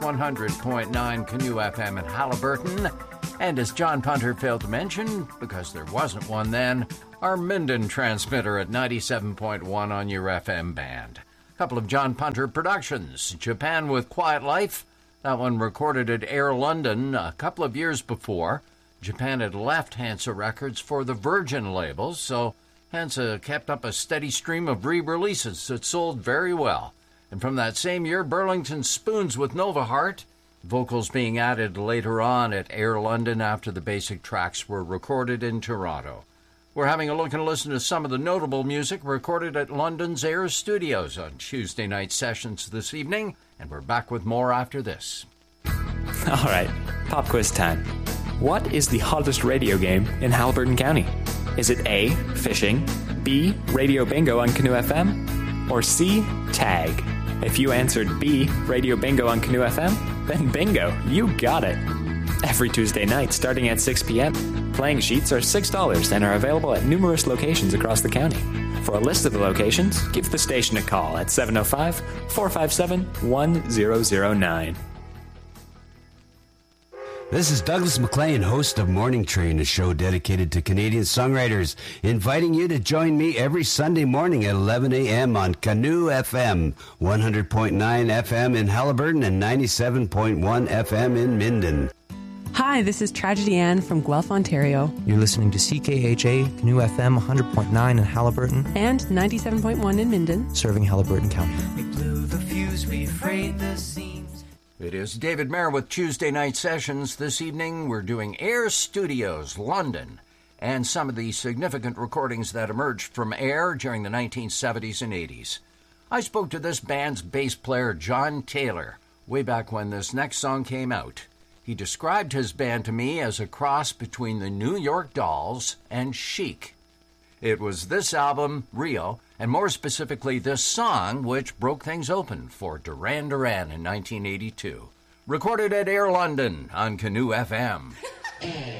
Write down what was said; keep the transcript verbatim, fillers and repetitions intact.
one hundred point nine Canoe F M in Halliburton. And as John Punter failed to mention, because there wasn't one then, our Minden transmitter at ninety-seven point one on your F M band. A couple of John Punter productions. Japan with Quiet Life. That one recorded at Air London a couple of years before. Japan had left Hansa Records for the Virgin label, so Hansa kept up a steady stream of re-releases that sold very well. And from that same year, Burlington Spoons with Nova Heart, vocals being added later on at Air London after the basic tracks were recorded in Toronto. We're having a look and listen to some of the notable music recorded at London's Air Studios on Tuesday night sessions this evening, and we're back with more after this. All right, pop quiz time. What is the hottest radio game in Halliburton County? Is it A, fishing, B, radio bingo on Canoe F M, or C, tag? If you answered B, radio bingo on Canoe F M, then bingo, you got it. Every Tuesday night starting at six p.m., playing sheets are six dollars and are available at numerous locations across the county. For a list of the locations, give the station a call at seven oh five, four five seven, one zero zero nine. This is Douglas MacLean, host of Morning Train, a show dedicated to Canadian songwriters, inviting you to join me every Sunday morning at eleven a.m. on Canoe F M, one hundred point nine F M in Halliburton and ninety-seven point one F M in Minden. Hi, this is Tragedy Ann from Guelph, Ontario. You're listening to C K H A, Canoe F M, one hundred point nine in Halliburton. And ninety-seven point one in Minden. Serving Halliburton County. We blew the fuse, we frayed the seams. It is David Mayer with Tuesday Night Sessions. This evening we're doing Air Studios, London, and some of the significant recordings that emerged from Air during the nineteen seventies and eighties. I spoke to this band's bass player, John Taylor, way back when this next song came out. He described his band to me as a cross between the New York Dolls and Chic. It was this album, Rio, and more specifically this song, which broke things open for Duran Duran in nineteen eighty-two. Recorded at Air London on Canoe F M.